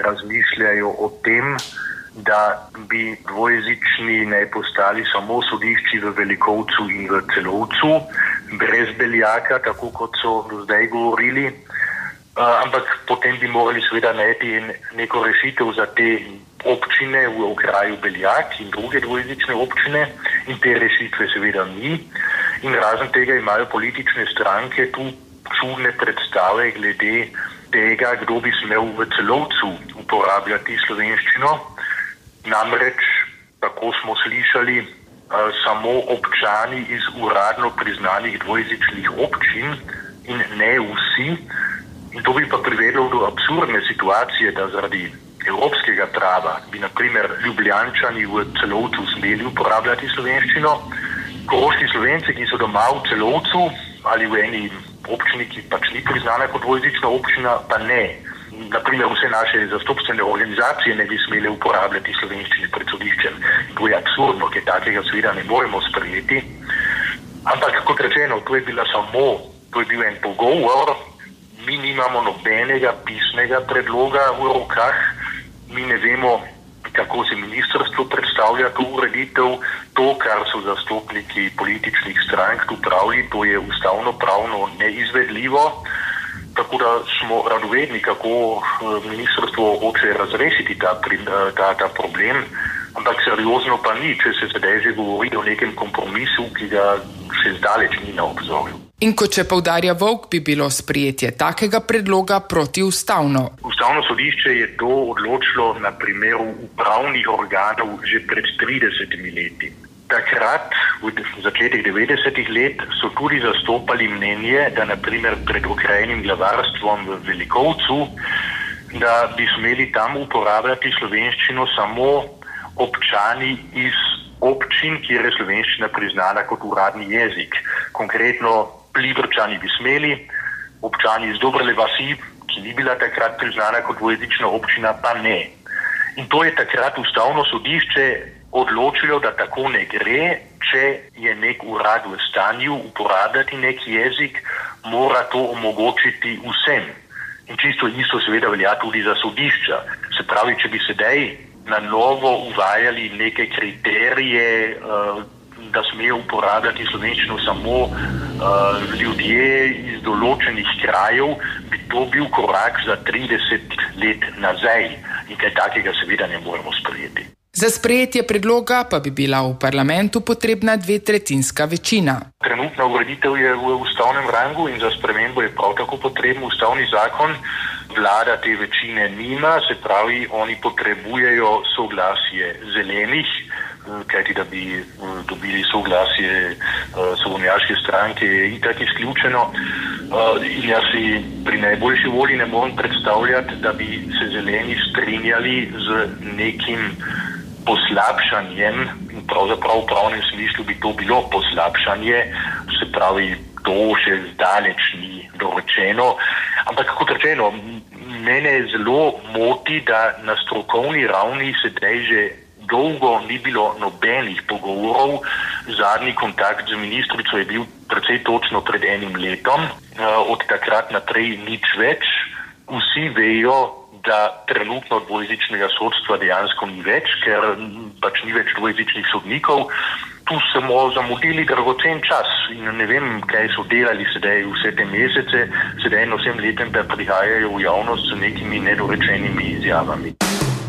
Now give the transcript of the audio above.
razmišljajo o tem, da bi dvojezični ne postali samo sodišči v Velikovcu in v Celovcu, brez Beljaka, tako kot so do zdaj govorili, ampak potem bi morali seveda najti neko rešitev za te občine v okraju Beljak in druge dvojezične občine in te rešitve seveda ni. In razen tega imajo politične stranke tu čudne predstave glede tega, kdo bi smel v Celovcu uporabljati slovenščino. Namreč, tako smo slišali, samo občani iz uradno priznanih dvojezičnih občin in ne vsi. In to bi pa privedlo do absurdne situacije, da zaradi evropskega prava bi na primer Ljubljančani v Celovcu smeli uporabljati slovenščino, koroški Slovenci, ki so doma v Celovcu ali v eni občini, ki pač ni priznana kot dvojezična občina, pa ne. Naprimer, vse naše zastopstvene organizacije ne bi smele uporabljati slovenščine pred sodiščem. To je absurdno, ker takega seveda ne moremo sprejeti. Ampak, kot rečeno, to je bil en pogovor. Mi nimamo nobenega pisnega predloga v rokah. Mi ne vemo, kako se ministrstvo predstavlja to ureditev. To, kar so zastopniki političnih strank tu pravili, to je ustavno-pravno neizvedljivo. Tako da smo radovedni, kako ministrstvo hoče razrešiti ta problem, ampak seriozno pa ni, če se zdaj že govori o nekem kompromisu, ki ga še zdaleč ni na obzorju. In kot še poudarja Vovk, bi bilo sprejetje takega predloga protiustavno. Ustavno sodišče je to odločilo na primeru upravnih organov že pred 30 leti. Takrat, v začetek 90-ih let, so tudi zastopali mnenje, da na primer pred okrajnim glavarstvom v Velikovcu, da bi smeli tam uporabljati slovenščino samo občani iz občin, kjer je slovenščina priznana kot uradni jezik. Konkretno Pliberčani bi smeli, občani iz Dobrele vasi, ki ni bila takrat priznana kot dvojezična občina, pa ne. In to je takrat ustavno sodišče odločilo, da tako ne gre. Če je nek urad v stanju uporabljati nek jezik, mora to omogočiti vsem. In čisto isto seveda velja tudi za sodišča. Se pravi, če bi sedaj na novo uvajali neke kriterije, da smejo uporabljati slovenščino samo ljudje iz določenih krajev, bi to bil korak za 30 let nazaj. In kaj takega seveda ne moremo sprejeti. Za sprejetje predloga pa bi bila v parlamentu potrebna 2/3 večina. Trenutna ureditev je v ustavnem rangu in za spremembo je prav tako potreben ustavni zakon. Vlada te večine nima, se pravi, oni potrebujejo soglasje zelenih, kajti da bi dobili soglasje svobodnjaške stranke je itak izključeno. In jaz si pri najboljši volji ne morem predstavljati, da bi se zeleni strinjali z nekim poslabšanjem, in pravzaprav v pravnem smislu bi to bilo poslabšanje, se pravi, to še zdaleč ni dorečeno. Ampak kot rečeno, mene zelo moti, da na strokovni ravni sedaj že dolgo ni bilo nobenih pogovorov. Zadnji kontakt z ministrico je bil precej točno pred 1 letom. Od takrat naprej nič več. Vsi vejo, da trenutno dvojezičnega sodstva dejansko ni več, ker pač ni več dvojezičnih sodnikov. Tu smo zamudili dragocen čas in ne vem, kaj so delali sedaj vse te mesece, sedaj vsem letem, da prihajajo v javnost z nekimi nedorečenimi izjavami.